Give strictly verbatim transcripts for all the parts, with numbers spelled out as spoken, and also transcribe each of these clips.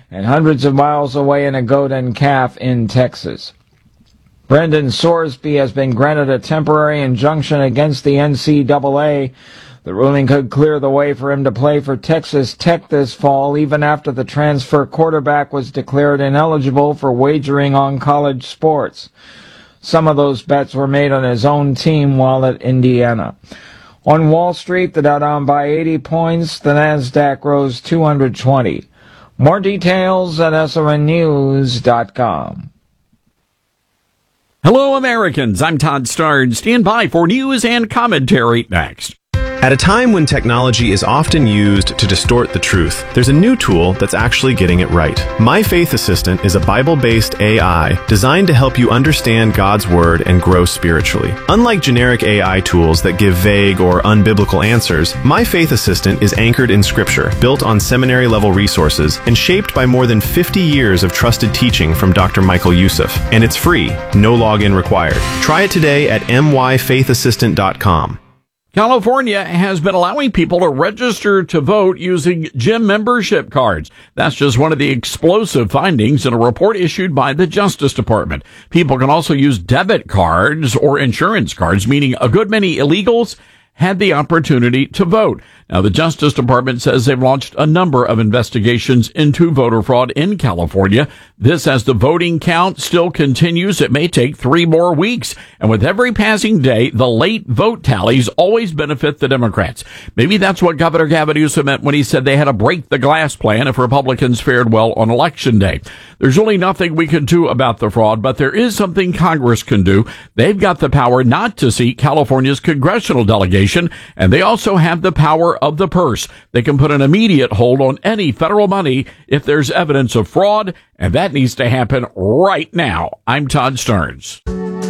and hundreds of miles away in a goat and calf in Texas. Brendan Sorsby has been granted a temporary injunction against the N C double A. The ruling could clear the way for him to play for Texas Tech this fall, even after the transfer quarterback was declared ineligible for wagering on college sports. Some of those bets were made on his own team while at Indiana. On Wall Street, the Dow down by eighty points, the Nasdaq rose two hundred twenty. More details at S R N news dot com. Hello, Americans. I'm Todd Starnes. Stand by for news and commentary next. At a time when technology is often used to distort the truth, there's a new tool that's actually getting it right. My Faith Assistant is a Bible-based A I designed to help you understand God's Word and grow spiritually. Unlike generic A I tools that give vague or unbiblical answers, My Faith Assistant is anchored in Scripture, built on seminary-level resources, and shaped by more than fifty years of trusted teaching from Doctor Michael Youssef. And it's free, no login required. Try it today at m y faith assistant dot com. California has been allowing people to register to vote using gym membership cards. That's just one of the explosive findings in a report issued by the Justice Department. People can also use debit cards or insurance cards, meaning a good many illegals had the opportunity to vote. Now, the Justice Department says they've launched a number of investigations into voter fraud in California. This as the voting count still continues. It may take three more weeks. And with every passing day, the late vote tallies always benefit the Democrats. Maybe that's what Governor Gavin Newsom meant when he said they had to break the glass plan if Republicans fared well on Election Day. There's really nothing we can do about the fraud, but there is something Congress can do. They've got the power not to seat California's congressional delegation, and they also have the power of the purse. They can put an immediate hold on any federal money if there's evidence of fraud, and that needs to happen right now. I'm Todd Starnes.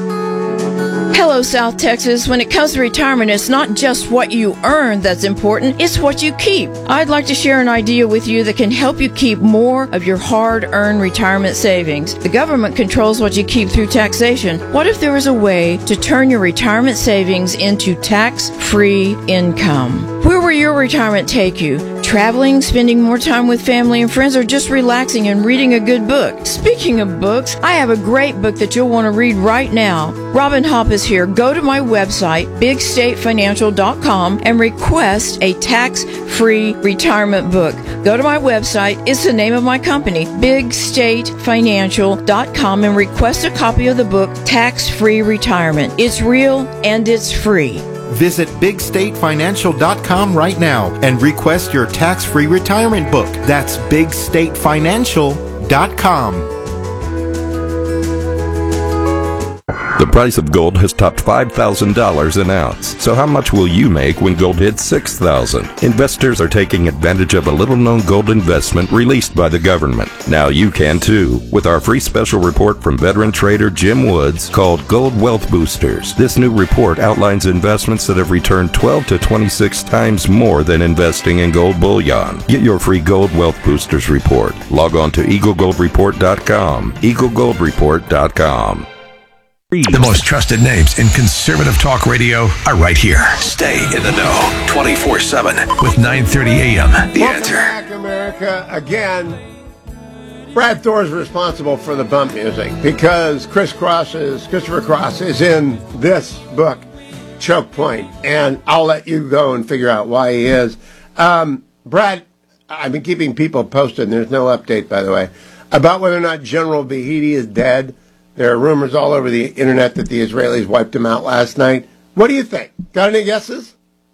Hello, South Texas. When it comes to retirement, it's not just what you earn that's important, it's what you keep. I'd like to share an idea with you that can help you keep more of your hard-earned retirement savings. The government controls what you keep through taxation. What if there was a way to turn your retirement savings into tax-free income? Where will your retirement take you? Traveling, spending more time with family and friends, or just relaxing and reading a good book? Speaking of books, I have a great book that you'll want to read right now. Robin Hopp is here. Go to my website, big state financial dot com, and request a tax-free retirement book. Go to my website. It's the name of my company, big state financial dot com, and request a copy of the book, Tax-Free Retirement. It's real and it's free. Visit big state financial dot com right now and request your tax-free retirement book. That's big state financial dot com. The price of gold has topped five thousand dollars an ounce. So how much will you make when gold hits six thousand dollars? Investors are taking advantage of a little-known gold investment released by the government. Now you can too, with our free special report from veteran trader Jim Woods called Gold Wealth Boosters. This new report outlines investments that have returned twelve to twenty-six times more than investing in gold bullion. Get your free Gold Wealth Boosters report. Log on to eagle gold report dot com. eagle gold report dot com. The most trusted names in conservative talk radio are right here. Stay in the know twenty-four seven with nine thirty a.m. The Welcome Answer. Back, America. Again, Brad Thor is responsible for the bump music because Chris Cross is, Christopher Cross is in this book, Choke Point, and I'll let you go and figure out why he is. Um, Brad, I've been keeping people posted, and there's no update, by the way, about whether or not General Vahidi is dead. There are rumors all over the internet that the Israelis wiped him out last night. What do you think? Got any guesses?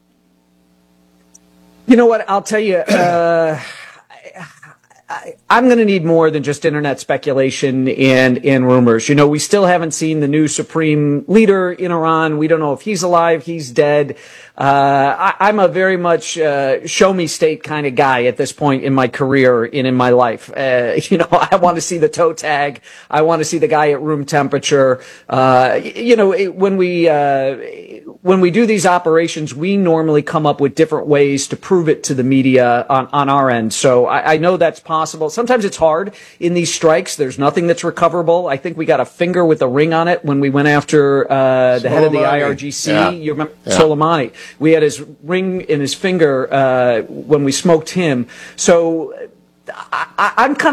You know what? I'll tell you, uh, I, I'm going to need more than just internet speculation and, and rumors. You know, we still haven't seen the new supreme leader in Iran. We don't know if he's alive, he's dead. Uh, I, I'm a very much uh, show me state kind of guy at this point in my career and in my life. Uh, you know, I want to see the toe tag. I want to see the guy at room temperature. Uh, you know, it, when we uh, when we do these operations, we normally come up with different ways to prove it to the media on, on our end. So I, I know that's possible. Sometimes it's hard in these strikes. There's nothing that's recoverable. I think we got a finger with a ring on it when we went after uh, the head of the I R G C. Yeah. You remember Yeah. Soleimani? We had his ring in his finger uh, when we smoked him. So I, I, I'm kind of